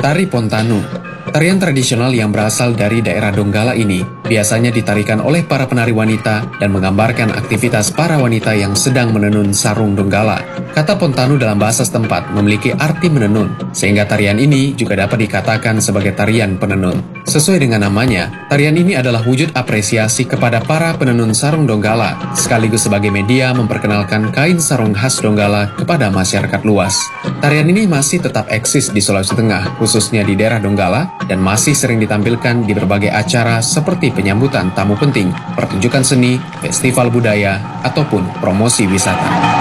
Tari Pontanu. Tarian tradisional yang berasal dari daerah Donggala ini biasanya ditarikan oleh para penari wanita dan menggambarkan aktivitas para wanita yang sedang menenun sarung Donggala. Kata Pontanu dalam bahasa setempat memiliki arti menenun, sehingga tarian ini juga dapat dikatakan sebagai tarian penenun. Sesuai dengan namanya, tarian ini adalah wujud apresiasi kepada para penenun sarung Donggala, sekaligus sebagai media memperkenalkan kain sarung khas Donggala kepada masyarakat luas. Tarian ini masih tetap eksis di Sulawesi Tengah, khususnya di daerah Donggala, dan masih sering ditampilkan di berbagai acara seperti penyambutan tamu penting, pertunjukan seni, festival budaya, ataupun promosi wisata.